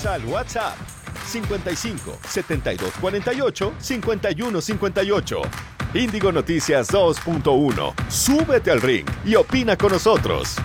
al WhatsApp 55 72 48 51 58. Índigo Noticias 2.1. Súbete al ring y opina con nosotros.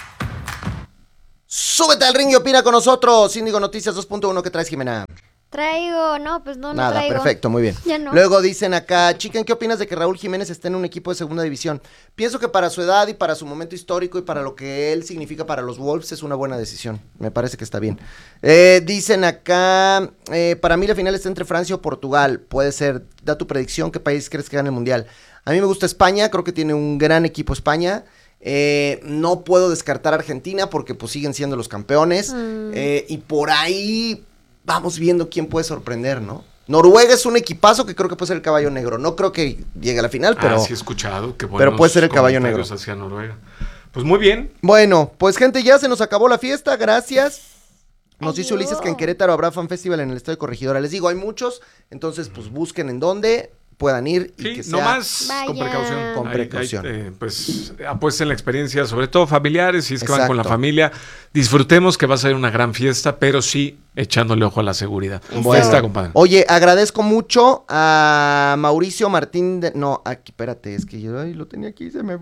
Súbete al ring y opina con nosotros. Índigo Noticias 2.1. ¿Qué traes, Jimena? Traigo, no Nada, traigo. Perfecto, muy bien. Ya no. Luego dicen acá, Chicken, ¿qué opinas de que Raúl Jiménez esté en un equipo de segunda división? Pienso que para su edad y para su momento histórico y para lo que él significa para los Wolves es una buena decisión. Me parece que está bien. Dicen acá, para mí la final está entre Francia o Portugal. Puede ser, da tu predicción, ¿qué país crees que gane el Mundial? A mí me gusta España, creo que tiene un gran equipo España. No puedo descartar a Argentina porque pues siguen siendo los campeones. Y por ahí vamos viendo quién puede sorprender, ¿no? Noruega es un equipazo que creo que puede ser el caballo negro. No creo que llegue a la final, pero... sí he escuchado que pero puede ser el caballo negro. Hacia Noruega. Pues muy bien. Bueno, pues gente, ya se nos acabó la fiesta, gracias. Nos dice Ulises que en Querétaro habrá Fan Festival en el Estadio Corregidora. Les digo, hay muchos, entonces pues busquen en dónde puedan ir y que sea... nomás con precaución. Con precaución. Pues apuesten la experiencia, sobre todo familiares, si es que van con la Exacto. familia. Disfrutemos que va a ser una gran fiesta, pero sí echándole ojo a la seguridad. Bueno. Ya está, compadre. Oye, agradezco mucho a Mauricio Martín de... No, aquí, espérate, es que yo lo tenía aquí, se me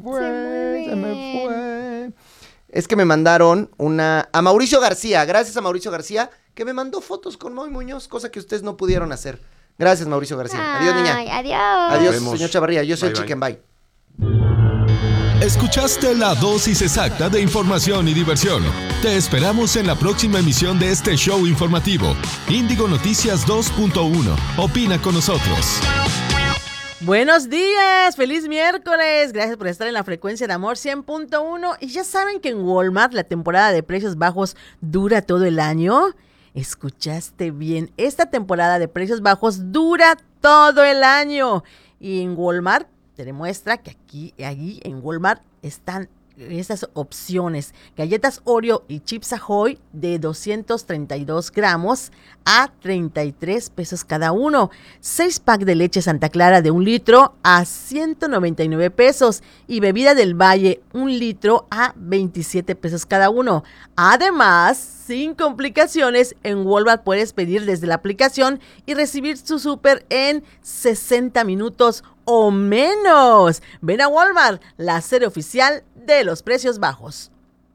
fue. Es que me mandaron a Mauricio García, gracias a Mauricio García, que me mandó fotos con Moy Muñoz, cosa que ustedes no pudieron hacer. Gracias, Mauricio García. Adiós, niña. Adiós. Adiós, Nos vemos. señor Chavarría. Yo soy Bye, Chicken, bye. Escuchaste la dosis exacta de información y diversión. Te esperamos en la próxima emisión de este show informativo. Índigo Noticias 2.1. Opina con nosotros. Buenos días, feliz miércoles. Gracias por estar en la frecuencia de Amor 100.1. Y ya saben que en Walmart la temporada de precios bajos dura todo el año. Escuchaste bien, esta temporada de precios bajos dura todo el año. Y en Walmart te demuestra que allí en Walmart están estas opciones: galletas Oreo y Chips Ahoy de 232 gramos a 33 pesos cada uno. 6 pack de leche Santa Clara de 1 litro a 199 pesos. Y bebida del Valle 1 litro a 27 pesos cada uno. Además, sin complicaciones, en Walmart puedes pedir desde la aplicación y recibir su súper en 60 minutos o menos. Ven a Walmart, la sede oficial de los precios bajos.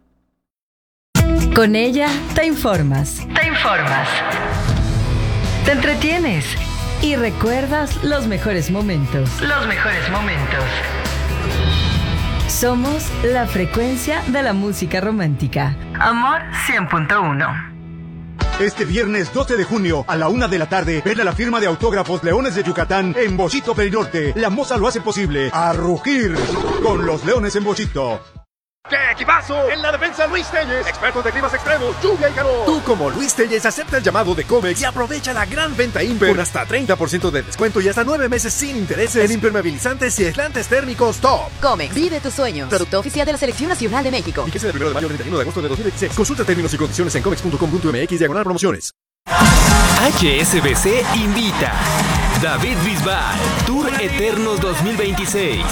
Con ella te informas. Te entretienes y recuerdas los mejores momentos. Somos la frecuencia de la música romántica. Amor 100.1. Este viernes 12 de junio a la 1 de la tarde, ven a la firma de autógrafos Leones de Yucatán en Bochito, Perinorte. La Moza lo hace posible. A rugir con los Leones en Bochito. ¡Qué equipazo! En la defensa, Luis Telles, expertos de climas extremos, lluvia y calor. Tú, como Luis Telles, acepta el llamado de Comex y aprovecha la gran venta Imper con hasta 30% de descuento y hasta 9 meses sin intereses en impermeabilizantes y aislantes térmicos top. Comex, vive tus sueños. Producto oficial de la Selección Nacional de México. Vigencia del 1 de mayo al 31 de agosto de 2016. Consulta términos y condiciones en comex.com.mx/promociones. HSBC invita. David Bisbal, Tour Eternos 2026.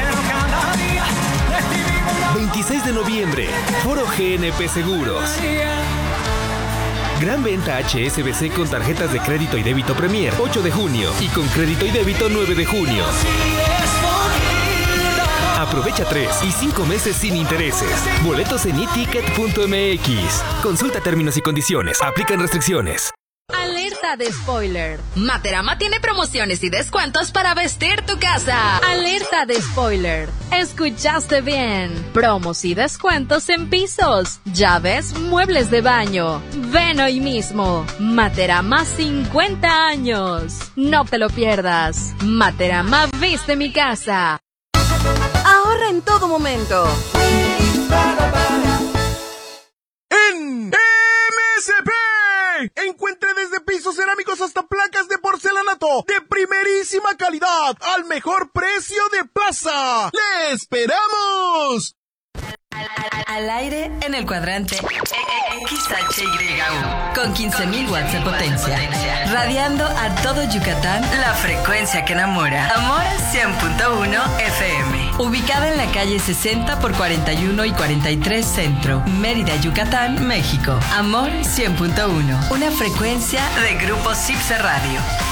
26 de noviembre, Foro GNP Seguros. Gran venta HSBC con tarjetas de crédito y débito Premier, 8 de junio. Y con crédito y débito, 9 de junio. Aprovecha 3 y 5 meses sin intereses. Boletos en eticket.mx. Consulta términos y condiciones. Aplican restricciones. Alerta de spoiler. Materama tiene promociones y descuentos para vestir tu casa. Alerta de spoiler. Escuchaste bien. Promos y descuentos en pisos, llaves, muebles de baño. Ven hoy mismo. Materama 50 años. No te lo pierdas. Materama viste mi casa. Ahorra en todo momento. En MSP. Encuentre desde pisos cerámicos hasta placas de porcelanato de primerísima calidad al mejor precio de plaza. ¡Le esperamos! Al aire en el cuadrante XHYU con 15,000 watts de potencia. Radiando a todo Yucatán, la frecuencia que enamora. Amor 100.1 FM. Ubicada en la calle 60 por 41 y 43 Centro, Mérida, Yucatán, México. Amor 100.1. Una frecuencia de Grupo Cipse Radio.